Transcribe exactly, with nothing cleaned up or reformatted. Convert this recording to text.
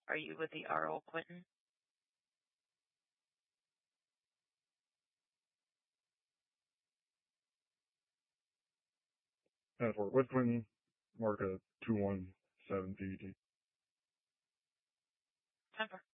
Are you with the R O Quinton? And for with Quinton, mark a two one seven P E T. Temper.